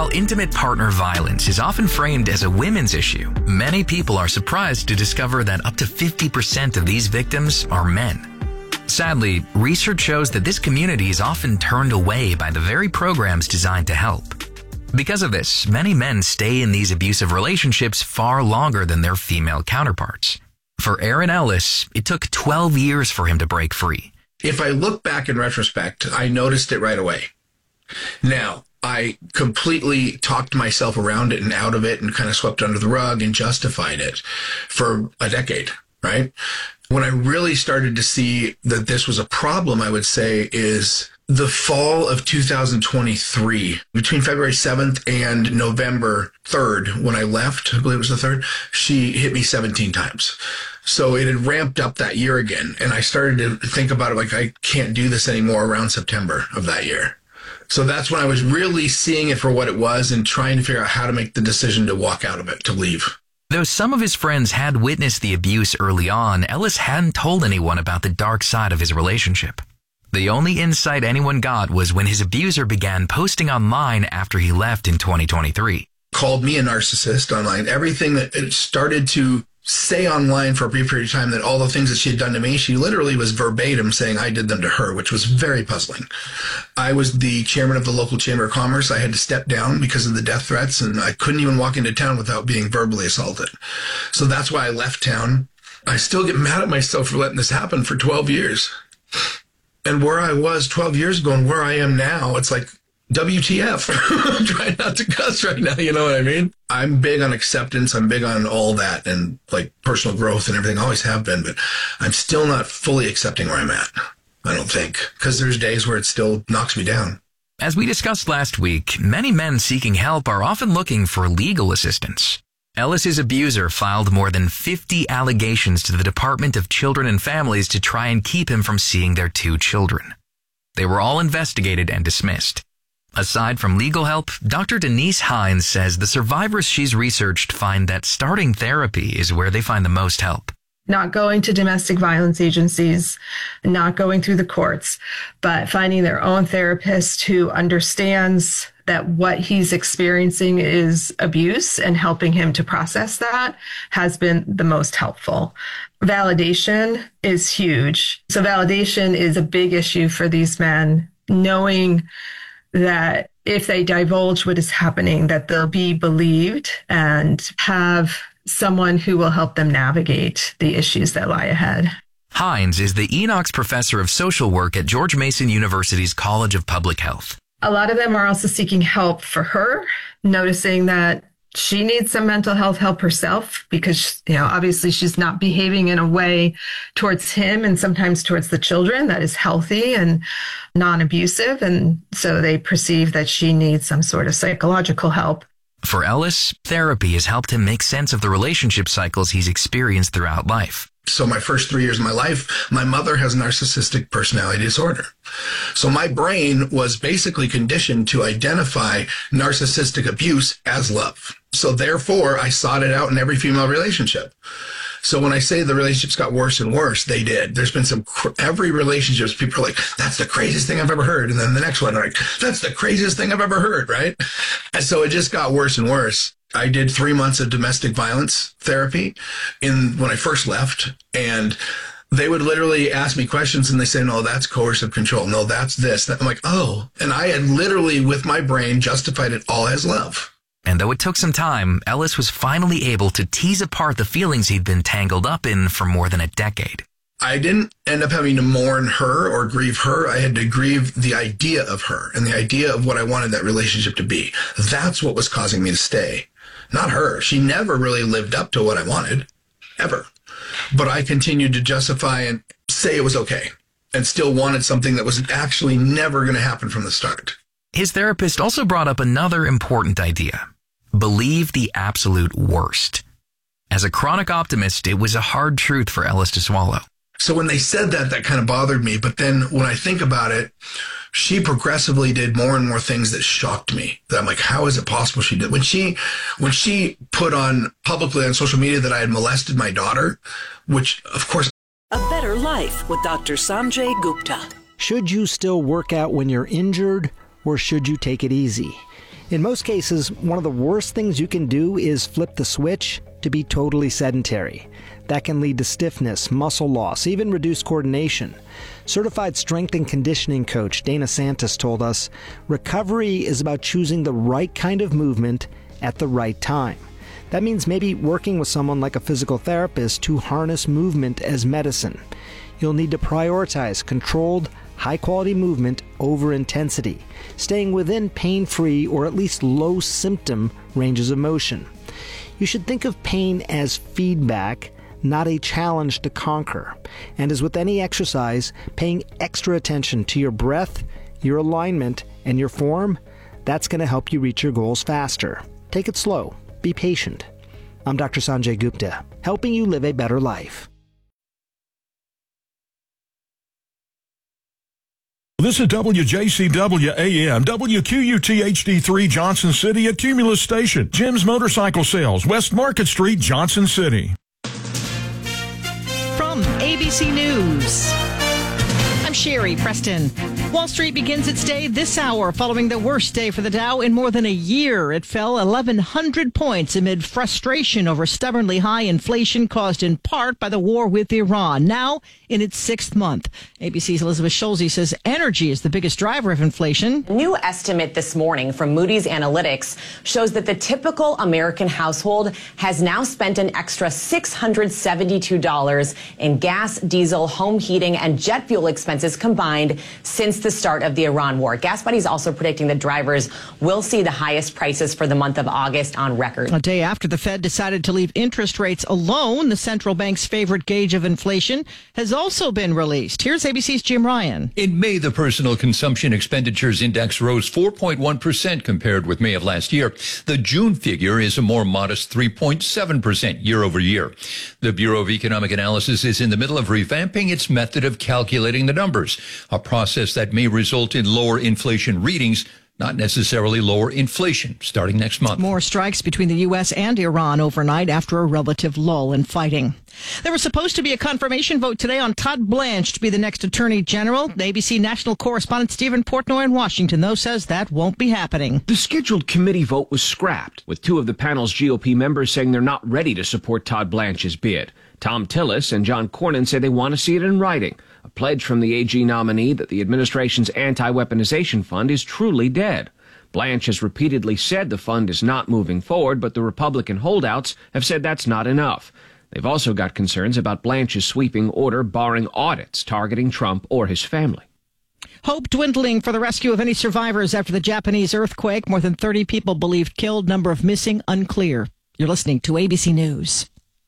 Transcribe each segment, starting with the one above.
While intimate partner violence is often framed as a women's issue, many people are surprised to discover that up to 50% of these victims are men. Sadly, research shows that this community is often turned away by the very programs designed to help. Because of this, many men stay in these abusive relationships far longer than their female counterparts. For Aaron Ellis, it took 12 years for him to break free. If I look back in retrospect, I noticed it right away. Now, I completely talked myself around it and out of it and kind of swept under the rug and justified it for a decade, right? When I really started to see that this was a problem, I would say, is the fall of 2023. Between February 7th and November 3rd, when I left, I believe it was the 3rd, she hit me 17 times. So it had ramped up that year again. And I started to think about it like, I can't do this anymore around September of that year. So that's when I was really seeing it for what it was and trying to figure out how to make the decision to walk out of it, to leave. Though some of his friends had witnessed the abuse early on, Ellis hadn't told anyone about the dark side of his relationship. The only insight anyone got was when his abuser began posting online after he left in 2023. Called me a narcissist online. Everything that it started to say online for a brief period of time, that all the things that she had done to me, she literally was verbatim saying I did them to her, which was very puzzling. I was the chairman of the local chamber of commerce. I had to step down because of the death threats, and I couldn't even walk into town without being verbally assaulted. So that's why I left town. I still get mad at myself for letting this happen for 12 years. And where I was 12 years ago and where I am now, it's like, WTF. I'm trying not to cuss right now, you know what I mean? I'm big on acceptance. I'm big on all that and like personal growth and everything. I always have been, but I'm still not fully accepting where I'm at. I don't think, because there's days where it still knocks me down. As we discussed last week, many men seeking help are often looking for legal assistance. Ellis's abuser filed more than 50 allegations to the Department of Children and Families to try and keep him from seeing their 2 children. They were all investigated and dismissed. Aside from legal help, Dr. Denise Hines says the survivors she's researched find that starting therapy is where they find the most help. Not going to domestic violence agencies, not going through the courts, but finding their own therapist who understands that what he's experiencing is abuse and helping him to process that has been the most helpful. Validation is huge. So validation is a big issue for these men, knowing that if they divulge what is happening, that they'll be believed and have someone who will help them navigate the issues that lie ahead. Hines is the Enochs Professor of Social Work at George Mason University's College of Public Health. A lot of them are also seeking help for her, noticing that she needs some mental health help herself because, obviously she's not behaving in a way towards him and sometimes towards the children that is healthy and non-abusive. And so they perceive that she needs some sort of psychological help. For Ellis, therapy has helped him make sense of the relationship cycles he's experienced throughout life. So my first 3 years of my life, my mother has narcissistic personality disorder. So my brain was basically conditioned to identify narcissistic abuse as love. So therefore, I sought it out in every female relationship. So when I say the relationships got worse and worse, they did. There's been every relationship, people are like, that's the craziest thing I've ever heard. And then the next one, like, that's the craziest thing I've ever heard, right? And so it just got worse and worse. I did 3 months of domestic violence therapy when I first left, and they would literally ask me questions and they say, no, that's coercive control. No, that's this. I'm like, oh, and I had literally with my brain justified it all as love. And though it took some time, Ellis was finally able to tease apart the feelings he'd been tangled up in for more than a decade. I didn't end up having to mourn her or grieve her. I had to grieve the idea of her and the idea of what I wanted that relationship to be. That's what was causing me to stay. Not her. She never really lived up to what I wanted, ever. But I continued to justify and say it was okay and still wanted something that was actually never going to happen from the start. His therapist also brought up another important idea. Believe the absolute worst. As a chronic optimist, it was a hard truth for Ellis to swallow. So when they said that, that kind of bothered me. But then when I think about it, she progressively did more and more things that shocked me. That I'm like, how is it possible she did? When she put on publicly on social media that I had molested my daughter, which of course. A Better Life with Dr. Sanjay Gupta. Should you still work out when you're injured, or should you take it easy? In most cases, one of the worst things you can do is flip the switch to be totally sedentary. That can lead to stiffness, muscle loss, even reduced coordination. Certified strength and conditioning coach Dana Santos told us, recovery is about choosing the right kind of movement at the right time. That means maybe working with someone like a physical therapist to harness movement as medicine. You'll need to prioritize controlled, high-quality movement over intensity, staying within pain-free or at least low-symptom ranges of motion. You should think of pain as feedback, not a challenge to conquer. And as with any exercise, paying extra attention to your breath, your alignment, and your form, that's going to help you reach your goals faster. Take it slow. Be patient. I'm Dr. Sanjay Gupta, helping you live a better life. This is WJCW AM, WQUT HD3 Johnson City at Cumulus Station. Jim's Motorcycle Sales, West Market Street, Johnson City. From ABC News, I'm Sherry Preston. Wall Street begins its day this hour following the worst day for the Dow in more than a year. It fell 1,100 points amid frustration over stubbornly high inflation caused in part by the war with Iran, now in its sixth month. ABC's Elizabeth Schulze says energy is the biggest driver of inflation. A new estimate this morning from Moody's Analytics shows that the typical American household has now spent an extra $672 in gas, diesel, home heating, and jet fuel expenses combined since the start of the Iran war. GasBuddy is also predicting that drivers will see the highest prices for the month of August on record. A day after the Fed decided to leave interest rates alone, the central bank's favorite gauge of inflation has also been released. Here's ABC's Jim Ryan. In May, the personal consumption expenditures index rose 4.1% compared with May of last year. The June figure is a more modest 3.7% year over year. The Bureau of Economic Analysis is in the middle of revamping its method of calculating the numbers, a process that may result in lower inflation readings, not necessarily lower inflation, starting next month. More strikes between the U.S. and Iran overnight after a relative lull in fighting. There was supposed to be a confirmation vote today on Todd Blanche to be the next Attorney General. The ABC national correspondent Stephen Portnoy in Washington, though, says that won't be happening. The scheduled committee vote was scrapped, with two of the panel's GOP members saying they're not ready to support Todd Blanche's bid. Tom Tillis and John Cornyn say they want to see it in writing, a pledge from the AG nominee that the administration's anti-weaponization fund is truly dead. Blanche has repeatedly said the fund is not moving forward, but the Republican holdouts have said that's not enough. They've also got concerns about Blanche's sweeping order barring audits targeting Trump or his family. Hope dwindling for the rescue of any survivors after the Japanese earthquake. More than 30 people believed killed, number of missing unclear. You're listening to ABC News.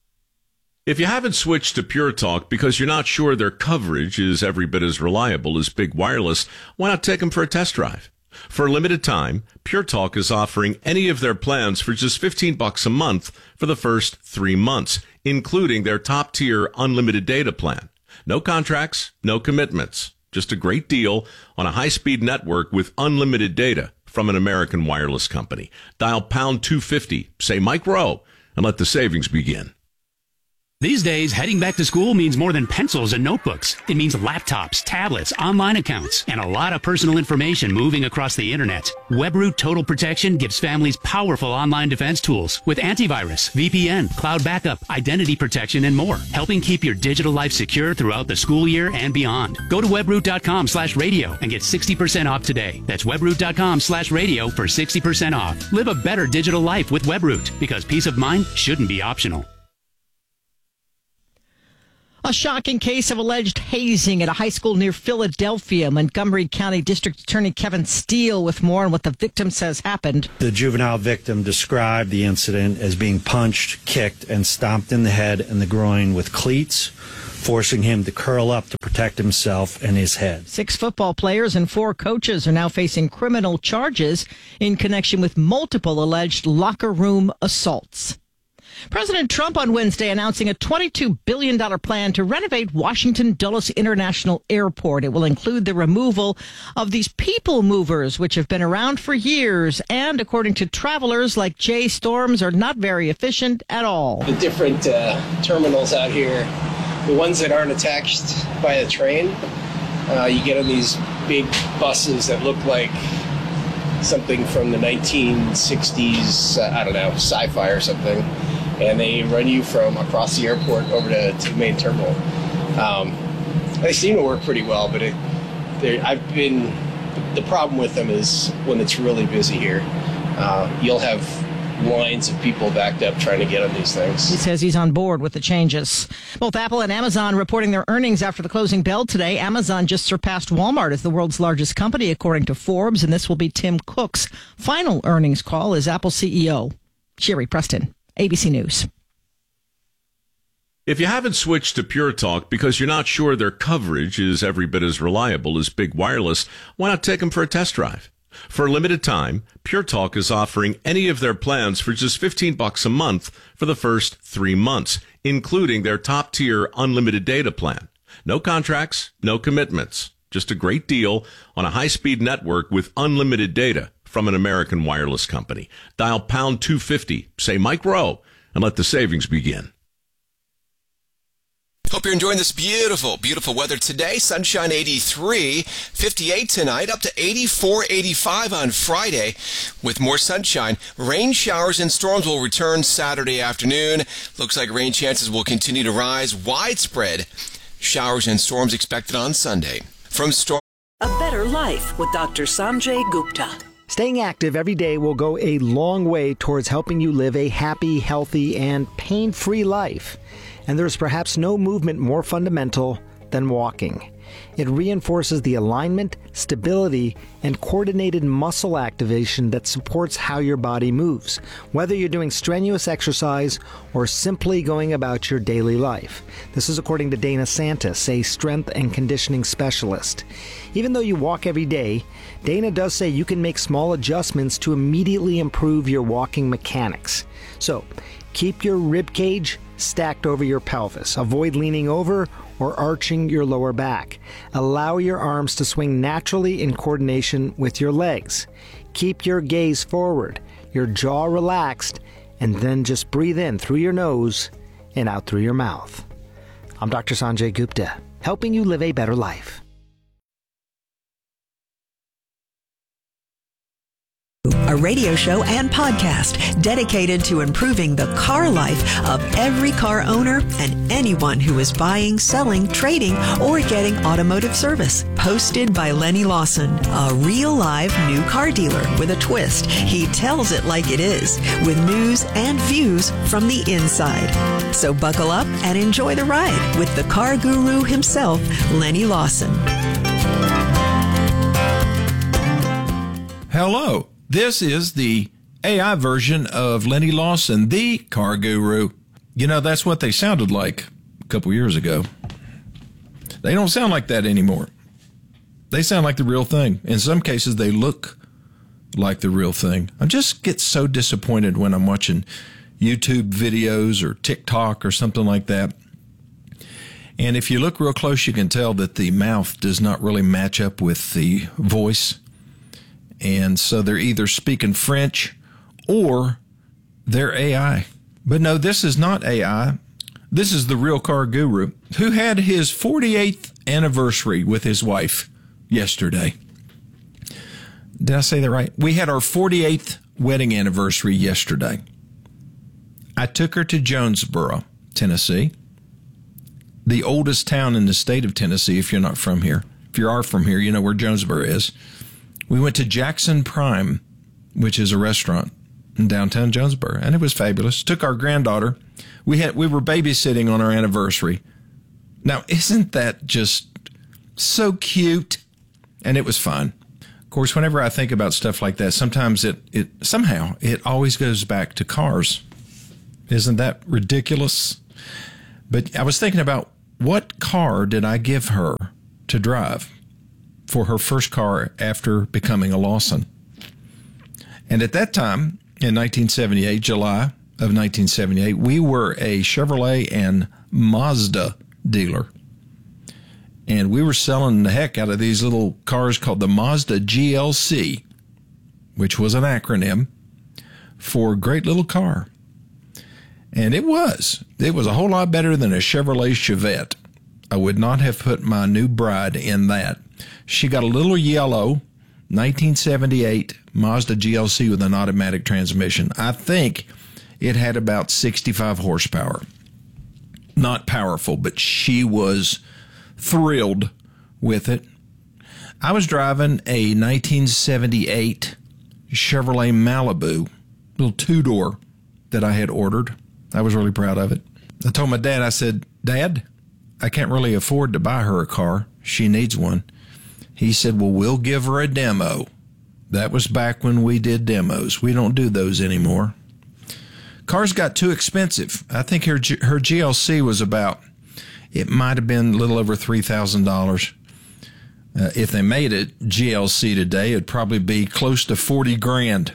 If you haven't switched to Pure Talk because you're not sure their coverage is every bit as reliable as Big Wireless, why not take them for a test drive? For a limited time, Pure Talk is offering any of their plans for just $15 a month for the first 3 months, including their top-tier unlimited data plan. No contracts, no commitments. Just a great deal on a high-speed network with unlimited data from an American wireless company. Dial pound 250, say Mike Rowe, and let the savings begin. These days, heading back to school means more than pencils and notebooks. It means laptops, tablets, online accounts, and a lot of personal information moving across the internet. WebRoot Total Protection gives families powerful online defense tools with antivirus, VPN, cloud backup, identity protection, and more, helping keep your digital life secure throughout the school year and beyond. Go to webroot.com/radio and get 60% off today. That's webroot.com/radio for 60% off. Live a better digital life with WebRoot, because peace of mind shouldn't be optional. A shocking case of alleged hazing at a high school near Philadelphia. Montgomery County District Attorney Kevin Steele with more on what the victim says happened. The juvenile victim described the incident as being punched, kicked, and stomped in the head and the groin with cleats, forcing him to curl up to protect himself and his head. 6 football players and 4 coaches are now facing criminal charges in connection with multiple alleged locker room assaults. President Trump on Wednesday announcing a $22 billion plan to renovate Washington Dulles International Airport. It will include the removal of these people movers, which have been around for years, and according to travelers like Jay Storms, are not very efficient at all. The different terminals out here, the ones that aren't attached by a train, you get on these big buses that look like something from the 1960s, I don't know, sci-fi or something, and they run you from across the airport over to the main terminal. They seem to work pretty well, but the problem with them is when it's really busy here, you'll have lines of people backed up trying to get on these things. He says he's on board with the changes. Both Apple and Amazon reporting their earnings after the closing bell today. Amazon just surpassed Walmart as the world's largest company, according to Forbes, and this will be Tim Cook's final earnings call as Apple CEO. Sherry Preston, ABC News. If you haven't switched to Pure Talk because you're not sure their coverage is every bit as reliable as big wireless, why not take them for a test drive? For a limited time, Pure Talk is offering any of their plans for just $15 a month for the first 3 months, including their top-tier unlimited data plan. No contracts, no commitments. Just a great deal on a high-speed network with unlimited data from an American wireless company. Dial pound 250, say Mike Rowe, and let the savings begin. Hope you're enjoying this beautiful, beautiful weather today. Sunshine 83, 58 tonight, up to 84, 85 on Friday with more sunshine. Rain showers and storms will return Saturday afternoon. Looks like rain chances will continue to rise. Widespread showers and storms expected on Sunday. From storm. A Better Life with Dr. Sanjay Gupta. Staying active every day will go a long way towards helping you live a happy, healthy, and pain-free life. And there's perhaps no movement more fundamental than walking. It reinforces the alignment, stability, and coordinated muscle activation that supports how your body moves, whether you're doing strenuous exercise or simply going about your daily life. This is according to Dana Santis, a strength and conditioning specialist. Even though you walk every day, Dana does say you can make small adjustments to immediately improve your walking mechanics. So, keep your rib cage stacked over your pelvis. Avoid leaning over or arching your lower back. Allow your arms to swing naturally in coordination with your legs. Keep your gaze forward, your jaw relaxed, and then just breathe in through your nose and out through your mouth. I'm Dr. Sanjay Gupta, helping you live a better life. A radio show and podcast dedicated to improving the car life of every car owner and anyone who is buying, selling, trading, or getting automotive service. Hosted by Lenny Lawson, a real live new car dealer with a twist. He tells it like it is, with news and views from the inside. So buckle up and enjoy the ride with the car guru himself, Lenny Lawson. Hello. This is the AI version of Lenny Lawson, the car guru. You know, that's what they sounded like a couple years ago. They don't sound like that anymore. They sound like the real thing. In some cases, they look like the real thing. I just get so disappointed when I'm watching YouTube videos or TikTok or something like that. And if you look real close, you can tell that the mouth does not really match up with the voice. And so they're either speaking French or they're AI. But no, this is not AI. This is the real car guru who had his 48th anniversary with his wife yesterday. Did I say that right? We had our 48th wedding anniversary yesterday. I took her to Jonesboro, Tennessee, the oldest town in the state of Tennessee if you're not from here. If you are from here, you know where Jonesboro is. We went to Jackson Prime, which is a restaurant in downtown Jonesboro, and it was fabulous. Took our granddaughter. We were babysitting on our anniversary. Now, isn't that just so cute? And it was fun. Of course, whenever I think about stuff like that, sometimes it somehow always goes back to cars. Isn't that ridiculous? But I was thinking about what car did I give her to drive for her first car after becoming a Lawson. And at that time, in 1978, July of 1978, we were a Chevrolet and Mazda dealer. And we were selling the heck out of these little cars called the Mazda GLC, which was an acronym for Great Little Car. And it was a whole lot better than a Chevrolet Chevette. I would not have put my new bride in that. She got a little yellow 1978 Mazda GLC with an automatic transmission. I think it had about 65 horsepower. Not powerful, but she was thrilled with it. I was driving a 1978 Chevrolet Malibu, little two-door that I had ordered. I was really proud of it. I told my dad, I said, Dad, I can't really afford to buy her a car. She needs one. He said, well, we'll give her a demo. That was back when we did demos. We don't do those anymore. Cars got too expensive. I think her GLC was about, it might have been a little over $3,000. If they made it GLC today, it'd probably be close to 40 grand.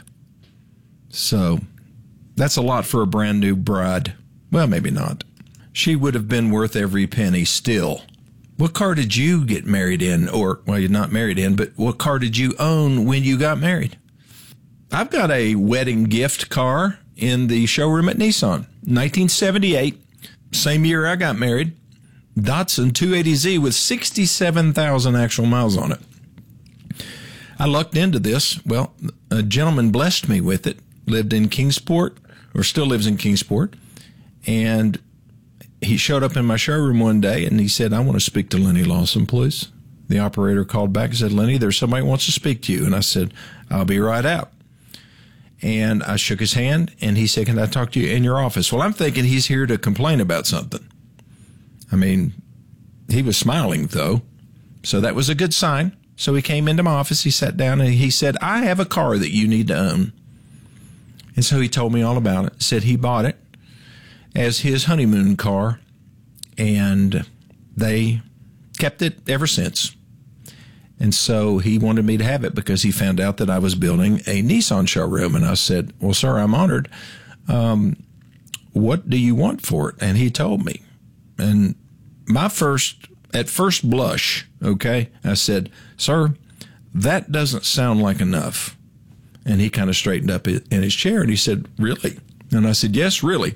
So that's a lot for a brand new bride. Well, maybe not. She would have been worth every penny still. What car did you get married in? Or, well, you're not married in, but what car did you own when you got married? I've got a wedding gift car in the showroom at Nissan. 1978, same year I got married. Datsun 280Z with 67,000 actual miles on it. I lucked into this. Well, a gentleman blessed me with it, lived in Kingsport, or still lives in Kingsport, and he showed up in my showroom one day, and he said, I want to speak to Lenny Lawson, please. The operator called back and said, Lenny, there's somebody who wants to speak to you. And I said, I'll be right out. And I shook his hand, and he said, can I talk to you in your office? Well, I'm thinking he's here to complain about something. I mean, he was smiling, though, so that was a good sign. So he came into my office, he sat down, and he said, I have a car that you need to own. And so he told me all about it, said he bought it as his honeymoon car, and they kept it ever since. And so he wanted me to have it because he found out that I was building a Nissan showroom. And I said, well, sir, I'm honored. What do you want for it? And he told me. And at first blush, okay, I said, sir, that doesn't sound like enough. And he kind of straightened up in his chair and he said, really? And I said, yes, really.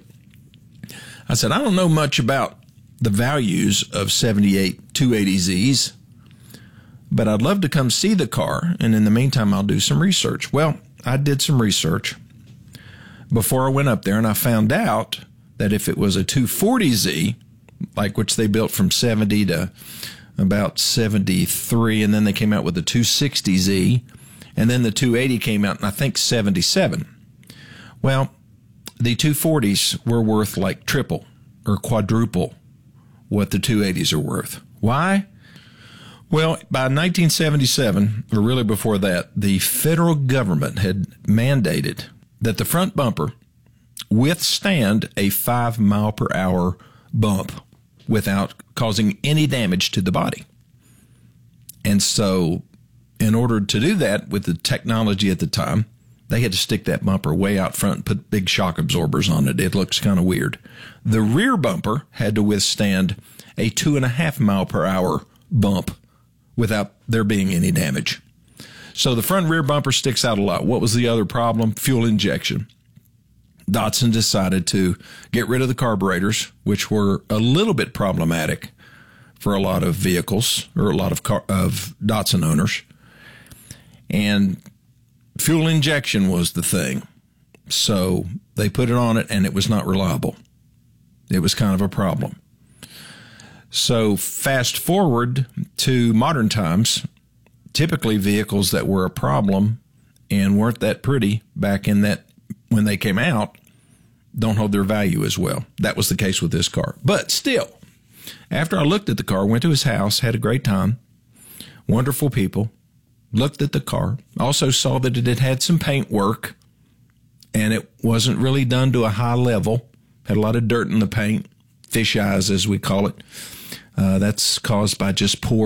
I said, I don't know much about the values of 78 280Zs, but I'd love to come see the car. And in the meantime, I'll do some research. Well, I did some research before I went up there, and I found out that if it was a 240Z, like which they built from 70 to about 73, and then they came out with the 260Z, and then the 280 came out in, I think, 77. Well, the 240s were worth like triple or quadruple what the 280s are worth. Why? Well, by 1977, or really before that, the federal government had mandated that the front bumper withstand a 5 mile per hour bump without causing any damage to the body. And so in order to do that with the technology at the time, they had to stick that bumper way out front and put big shock absorbers on it. It looks kind of weird. The rear bumper had to withstand a 2.5 mile per hour bump without there being any damage. So the front and rear bumper sticks out a lot. What was the other problem? Fuel injection. Datsun decided to get rid of the carburetors, which were a little bit problematic for a lot of vehicles or a lot of Datsun owners. And fuel injection was the thing. So they put it on it, and it was not reliable. It was kind of a problem. So fast forward to modern times, typically vehicles that were a problem and weren't that pretty back in that when they came out don't hold their value as well. That was the case with this car. But still, after I looked at the car, went to his house, had a great time, wonderful people, looked at the car, also saw that it had had some paint work, and it wasn't really done to a high level, had a lot of dirt in the paint, fish eyes as we call it. That's caused by just poor